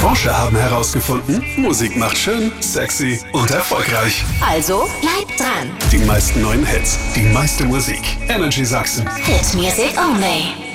Forscher haben herausgefunden, Musik macht schön, sexy und erfolgreich. Also bleibt dran. Die meisten neuen Hits, die meiste Musik. Energy Sachsen. Hit Music Only.